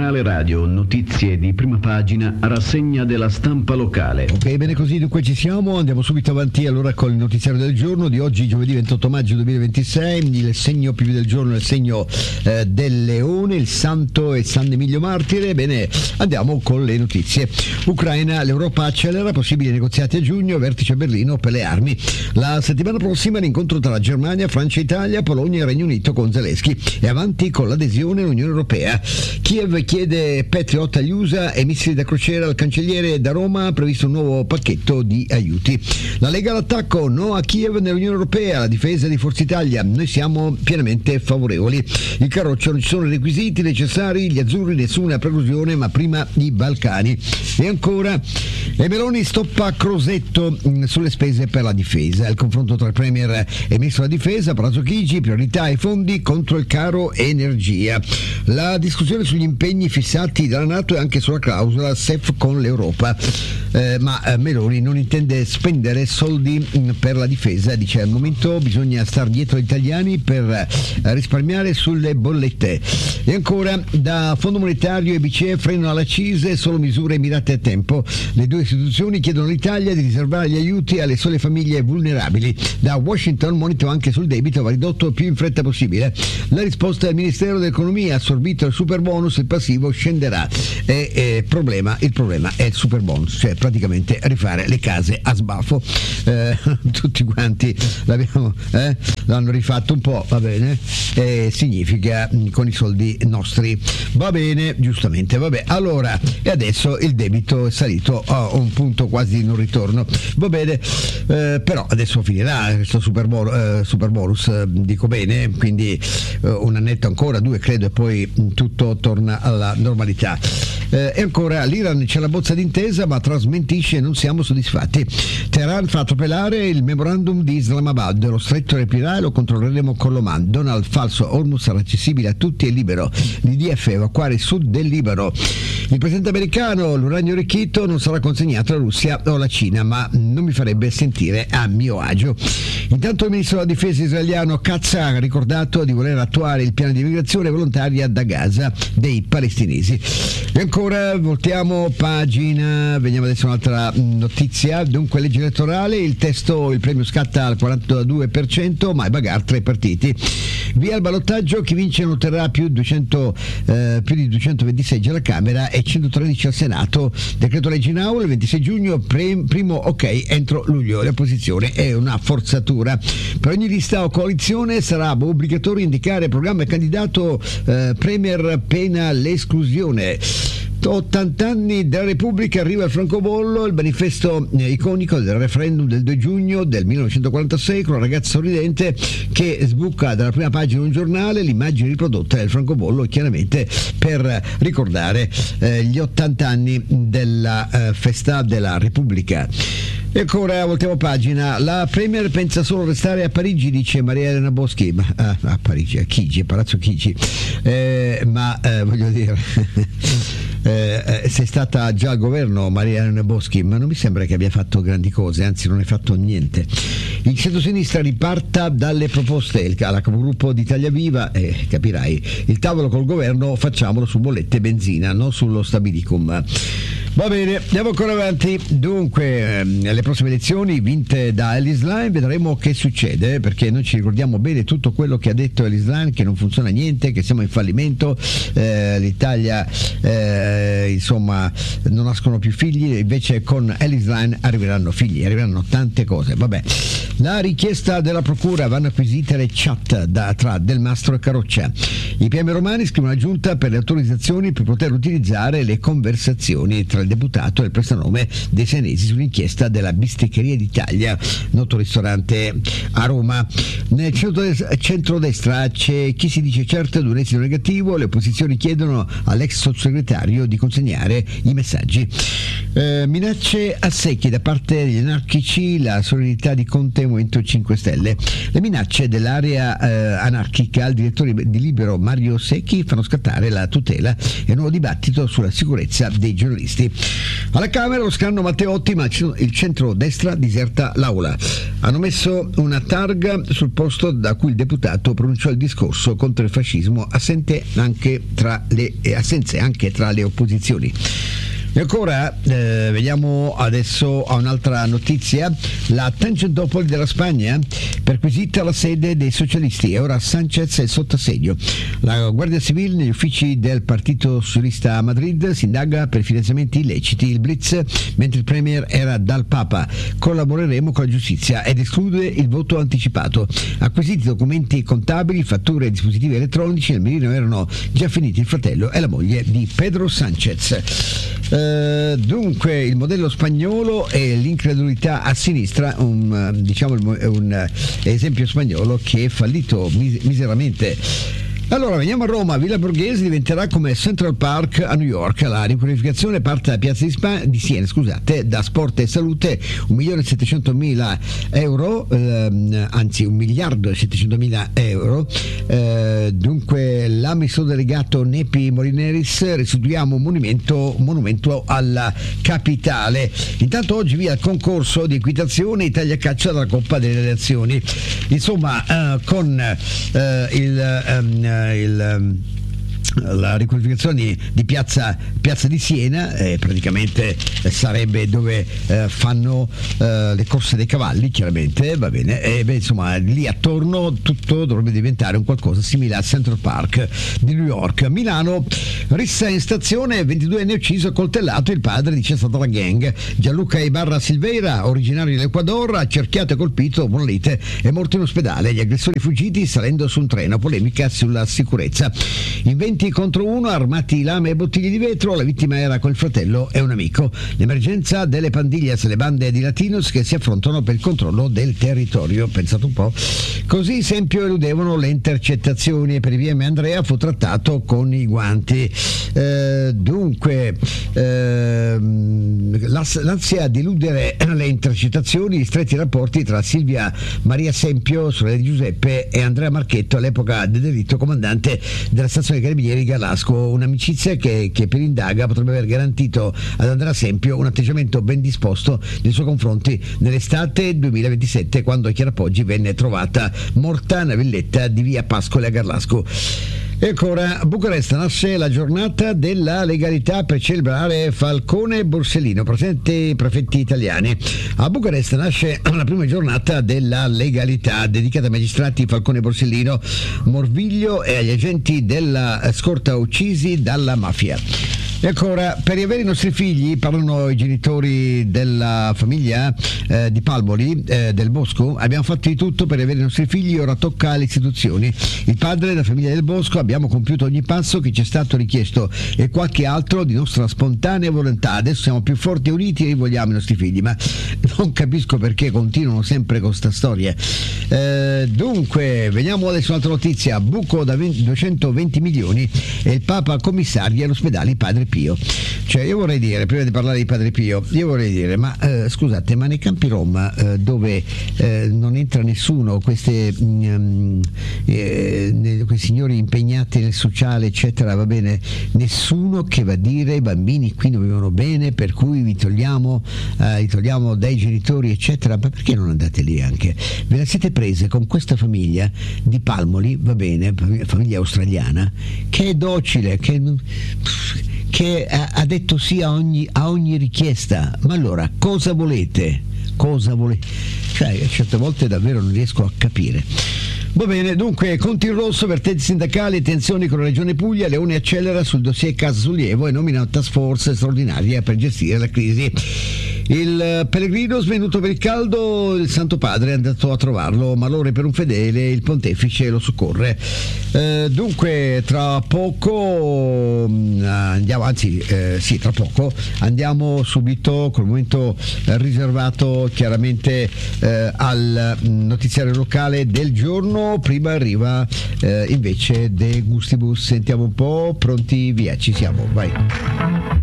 Giornale radio, notizie di prima pagina, rassegna della stampa locale. Ok, bene così, dunque ci siamo, andiamo subito avanti allora con il notiziario del giorno di oggi, giovedì 28 maggio 2026, il segno più del giorno è il segno del leone, il santo è San Emilio Martire. Bene, andiamo con le notizie. Ucraina, l'Europa accelera, possibili negoziati a giugno, vertice a Berlino per le armi. La settimana prossima l'incontro tra Germania, Francia, Italia, Polonia e Regno Unito con Zelensky e avanti con l'adesione all'Unione Europea. Kiev chiede Patriot agli USA e missili da crociera al cancelliere. Da Roma ha previsto un nuovo pacchetto di aiuti. La Lega all'attacco, no a Kiev nell'Unione Europea, la difesa di Forza Italia, noi siamo pienamente favorevoli. Il Carroccio, non ci sono i requisiti necessari, gli azzurri nessuna preclusione, ma prima i Balcani. E ancora, e Meloni stoppa Crosetto sulle spese per la difesa. Il confronto tra il Premier e il Ministro della Difesa, Palazzo Chigi, priorità ai fondi contro il caro energia. La discussione sugli impegni fissati dalla NATO e anche sulla clausola SEF con l'Europa. Ma Meloni non intende spendere soldi per la difesa, dice al momento bisogna star dietro gli italiani per risparmiare sulle bollette. E ancora, da Fondo Monetario e BCE freno alla CISE, solo misure mirate a tempo. Le due istituzioni chiedono all'Italia di riservare gli aiuti alle sole famiglie vulnerabili. Da Washington monito anche sul debito va ridotto più in fretta possibile. La risposta del Ministero dell'Economia, assorbito il super bonus, il passivo scenderà. Il problema è il super bonus, cioè praticamente rifare le case a sbaffo. Tutti quanti l'hanno rifatto un po', va bene, significa con i soldi nostri, va bene, giustamente, vabbè. Allora, e adesso il debito è salito a un punto quasi di non ritorno, va bene, però adesso finirà questo super bonus, dico bene, quindi un annetto ancora, 2 credo, e poi tutto torna alla normalità. E ancora, l'Iran c'è la bozza d'intesa ma trasmentisce, non siamo soddisfatti. Teheran fa atropellare il memorandum di Islamabad, lo stretto riaprirà e lo controlleremo con l'Oman. Donald, falso, Hormuz sarà accessibile a tutti e libero. L'IDF evacuare il sud del Libano. Il presidente americano, l'uranio arricchito non sarà consegnato alla Russia o alla Cina, ma non mi farebbe sentire a mio agio. Intanto il ministro della difesa israeliano Katz ha ricordato di voler attuare il piano di immigrazione volontaria da Gaza dei palestinesi. E ancora, voltiamo pagina, veniamo adesso a un'altra notizia. Dunque, legge elettorale, il testo, il premio scatta al 42%, ma è bagarre tra i partiti. Via al ballottaggio, chi vince non otterrà più di 220 seggi alla Camera e 113 al Senato. Decreto legge in aula il 26 giugno, primo ok entro luglio. L'opposizione è una forzatura. Per ogni lista o coalizione sarà obbligatorio indicare programma e candidato. Premier pena l'esclusione. 80 anni della Repubblica, arriva il francobollo, il manifesto iconico del referendum del 2 giugno del 1946 con una ragazza sorridente che sbuca dalla prima pagina di un giornale, l'immagine riprodotta del francobollo chiaramente per ricordare gli 80 anni della festa della Repubblica. E ancora, voltiamo pagina. La Premier pensa solo a restare a Parigi, dice Maria Elena Boschi. A Parigi, a Chigi, a Palazzo Chigi. Voglio dire, sei stata già al governo Maria Elena Boschi, ma non mi sembra che abbia fatto grandi cose, anzi non hai fatto niente. Il centro-sinistra riparta dalle proposte, alla capogruppo di Italia Viva, capirai, il tavolo col governo facciamolo su bollette e benzina, non sullo stabilicum. Va bene, andiamo ancora avanti. Dunque, le prossime elezioni vinte da Ellis Line, vedremo che succede, perché noi ci ricordiamo bene tutto quello che ha detto Ellis Line, che non funziona niente, che siamo in fallimento, l'Italia insomma non nascono più figli, invece con Ellis Line arriveranno figli, arriveranno tante cose. Vabbè, la richiesta della procura, vanno acquisite le chat tra Del Mastro e Carroccia. I PM romani scrivono alla giunta per le autorizzazioni per poter utilizzare le conversazioni tra il deputato e il prestanome dei senesi sull'inchiesta della Bisteccheria d'Italia, noto ristorante a Roma. Nel centrodestra c'è chi si dice certo di un esito negativo, le opposizioni chiedono all'ex sottosegretario di consegnare i messaggi. Minacce a secchi da parte degli anarchici, la solidarietà di Conte e Movimento 5 Stelle. Le minacce dell'area anarchica al direttore di Libero Mario Secchi fanno scattare la tutela e un nuovo dibattito sulla sicurezza dei giornalisti. Alla Camera lo scranno Matteotti, ma il centro-destra diserta l'aula. Hanno messo una targa sul posto da cui il deputato pronunciò il discorso contro il fascismo, assenze anche tra le opposizioni. E ancora vediamo adesso a un'altra notizia. La Tangentopoli della Spagna perquisita la sede dei socialisti e ora Sanchez è sotto assedio. La Guardia Civile negli uffici del Partito Socialista a Madrid si indaga per finanziamenti illeciti. Il blitz mentre il Premier era dal Papa. Collaboreremo con la giustizia ed esclude il voto anticipato. Acquisiti documenti contabili, fatture e dispositivi elettronici. Nel mirino erano già finiti il fratello e la moglie di Pedro Sanchez. Dunque il modello spagnolo e l'incredulità a sinistra, un esempio spagnolo che è fallito miseramente. Allora veniamo a Roma. Villa Borghese diventerà come Central Park a New York. La riqualificazione parte da Piazza di Siena, da Sport e Salute, 1.700.000 euro, anzi 1.700.000 euro. Dunque l'amministratore delegato Nepi Molineris: restituiamo un monumento alla capitale. Intanto oggi via il concorso di equitazione Italia Caccia dalla Coppa delle Nazioni. Insomma, con la riqualificazione di Piazza di Siena, praticamente sarebbe dove fanno le corse dei cavalli, chiaramente, va bene, insomma lì attorno tutto dovrebbe diventare un qualcosa simile al Central Park di New York. A Milano, rissa in stazione, 22enne ucciso, coltellato il padre, dice è stata la gang. Gianluca Ibarra Silveira, originario dell'Ecuador, accerchiato e colpito, monolite, è morto in ospedale. Gli aggressori fuggiti salendo su un treno, polemica sulla sicurezza. In 20 contro 1, armati lame e bottiglie di vetro, la vittima era col fratello e un amico. L'emergenza delle pandillas, le bande di latinos che si affrontano per il controllo del territorio. Pensate un po'. Così Sempio eludevano le intercettazioni e per i VM Andrea fu trattato con i guanti. Dunque l'ansia di eludere le intercettazioni, gli stretti rapporti tra Silvia Maria Sempio, sorella di Giuseppe, e Andrea Marchetto, all'epoca del delitto comandante della stazione Carabinieri Gallasco, un'amicizia che per indaga potrebbe aver garantito ad Andrea Sempio un atteggiamento ben disposto nei suoi confronti nell'estate 2027, quando a Chiarapoggi venne trovata morta nella villetta di via Pascoli a Garlasco. E ancora a Bucarest nasce la giornata della legalità per celebrare Falcone e Borsellino, presenti prefetti italiani. A Bucarest nasce la prima giornata della legalità dedicata ai magistrati Falcone e Borsellino, Morviglio e agli agenti della scorta uccisi dalla mafia. E ancora, per riavere i nostri figli, parlano i genitori della famiglia di Palmoli, del Bosco, abbiamo fatto di tutto per riavere i nostri figli, ora tocca alle istituzioni. Il padre della famiglia del Bosco: abbiamo compiuto ogni passo che ci è stato richiesto e qualche altro di nostra spontanea volontà. Adesso siamo più forti e uniti e rivogliamo i nostri figli, ma non capisco perché continuano sempre con sta storia. Dunque, veniamo adesso un'altra notizia. Buco da 220 milioni e il Papa commissaria all'ospedale Padre Pio. Cioè, io vorrei dire, prima di parlare di Padre Pio, ma scusate, ma nei campi Rom, dove non entra nessuno, questi signori impegnati nel sociale, eccetera, va bene, nessuno che va a dire i bambini qui non vivono bene, per cui li togliamo dai genitori, eccetera. Ma perché non andate lì anche? Ve la siete prese con questa famiglia di Palmoli, va bene, famiglia australiana, che è docile, che ha detto sì a ogni richiesta. Ma allora cosa volete? Cioè, certe volte davvero non riesco a capire. Va bene, dunque, conti in rosso, vertenze sindacali e tensioni con la Regione Puglia. Leone accelera sul dossier Casa Sollievo e nomina una task force straordinaria per gestire la crisi. Il pellegrino svenuto per il caldo, il Santo Padre è andato a trovarlo, malore per un fedele, il pontefice lo soccorre. Dunque tra poco andiamo subito col momento riservato chiaramente al notiziario locale del giorno. Prima arriva invece De Gustibus. Sentiamo un po', pronti, via, ci siamo, vai.